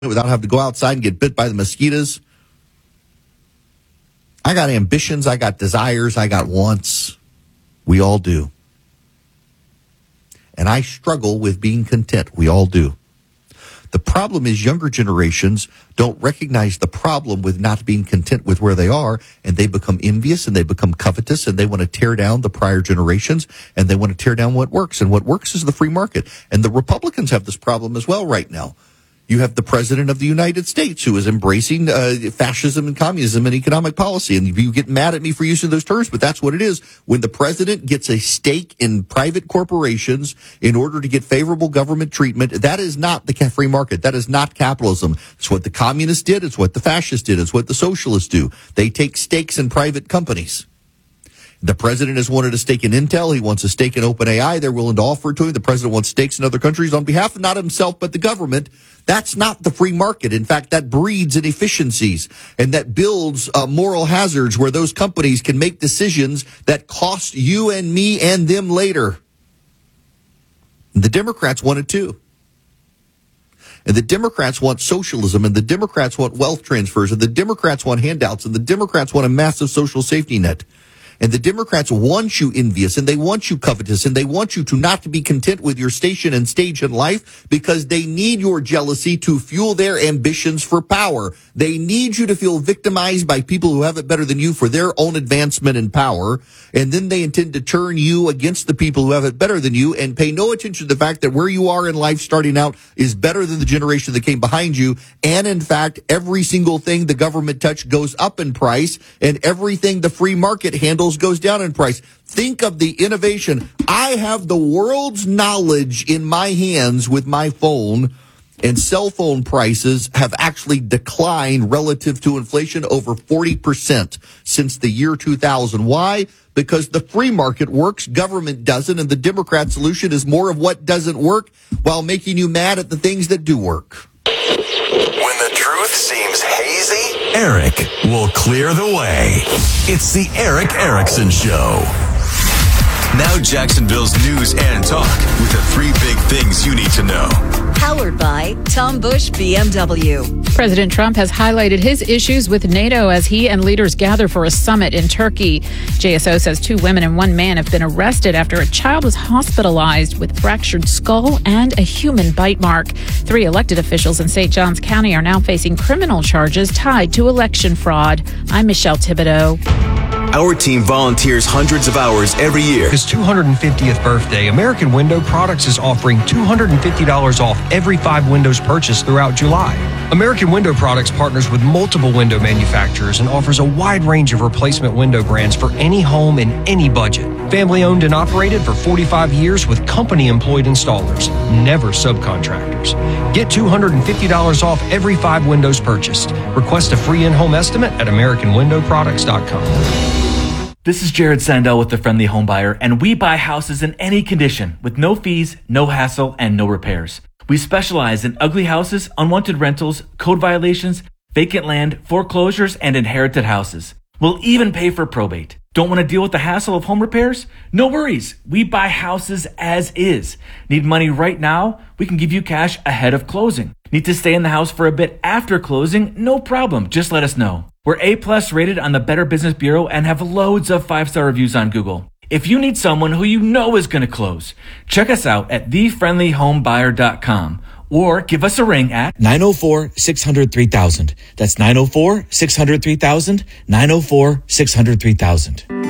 without having to go outside and get bit by the mosquitoes. I got ambitions, I got desires, I got wants. We all do. And I struggle with being content. We all do. The problem is younger generations don't recognize the problem with not being content with where they are, and they become envious and they become covetous, and they want to tear down the prior generations, and they want to tear down what works. And what works is the free market. And the Republicans have this problem as well right now. You have the president of the United States who is embracing fascism and communism and economic policy. And you get mad at me for using those terms, but that's what it is. When the president gets a stake in private corporations in order to get favorable government treatment, that is not the free market. That is not capitalism. It's what the communists did. It's what the fascists did. It's what the socialists do. They take stakes in private companies. The president has wanted a stake in Intel. He wants a stake in OpenAI. They're willing to offer it to him. The president wants stakes in other countries on behalf of not himself, but the government. That's not the free market. In fact, that breeds inefficiencies and that builds moral hazards where those companies can make decisions that cost you and me and them later. The Democrats want it too. And the Democrats want socialism, and the Democrats want wealth transfers, and the Democrats want handouts, and the Democrats want a massive social safety net. And the Democrats want you envious, and they want you covetous, and they want you to not to be content with your station and stage in life because they need your jealousy to fuel their ambitions for power. They need you to feel victimized by people who have it better than you for their own advancement and power. And then they intend to turn you against the people who have it better than you and pay no attention to the fact that where you are in life starting out is better than the generation that came behind you. And in fact, every single thing the government touch goes up in price, and everything the free market handles goes down in price. Think of the innovation. I have the world's knowledge in my hands with my phone, and cell phone prices have actually declined relative to inflation over 40% since the year 2000. Why? Because the free market works, government doesn't, and the Democrat solution is more of what doesn't work while making you mad at the things that do work. When the truth seems hazy, Eric will clear the way. It's the Eric Erickson Show. Now Jacksonville's news and talk with the three big things you need to know. Powered by Tom Bush BMW. President Trump has highlighted his issues with NATO as he and leaders gather for a summit in Turkey. JSO says 2 women and 1 man have been arrested after a child was hospitalized with fractured skull and a human bite mark. 3 elected officials in St. Johns County are now facing criminal charges tied to election fraud. I'm Michelle Thibodeau. Our team volunteers hundreds of hours every year. His 250th birthday, American Window Products is offering $250 off every 5 windows purchased throughout July. American Window Products partners with multiple window manufacturers and offers a wide range of replacement window brands for any home and any budget. Family owned and operated for 45 years with company employed installers, never subcontractors. Get $250 off every 5 windows purchased. Request a free in-home estimate at AmericanWindowProducts.com. This is Jared Sandell with The Friendly Home Buyer, and we buy houses in any condition with no fees, no hassle, and no repairs. We specialize in ugly houses, unwanted rentals, code violations, vacant land, foreclosures, and inherited houses. We'll even pay for probate. Don't want to deal with the hassle of home repairs? No worries. We buy houses as is. Need money right now? We can give you cash ahead of closing. Need to stay in the house for a bit after closing? No problem. Just let us know. We're A+ rated on the Better Business Bureau and have loads of 5-star reviews on Google. If you need someone who you know is going to close, check us out at thefriendlyhomebuyer.com or give us a ring at 904-600-3000. That's 904-600-3000, 904-600-3000.